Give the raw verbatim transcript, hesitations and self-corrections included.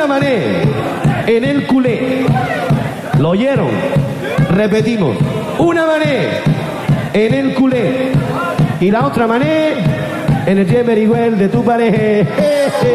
una mané en el culé. ¿Lo oyeron? Repetimos. Una mané en el culé y la otra mané en el Jemerigüel de tu pareja.